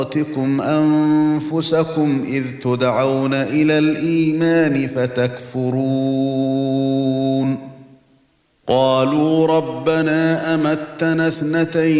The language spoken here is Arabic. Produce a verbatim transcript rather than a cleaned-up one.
أَنفُسَكُمْ أَنفُسَكُمْ إِذْ تُدْعَوْنَ إِلَى الْإِيمَانِ فَتَكْفُرُونَ قَالُوا رَبَّنَا أَمَتَّنَا اثْنَتَيْنِ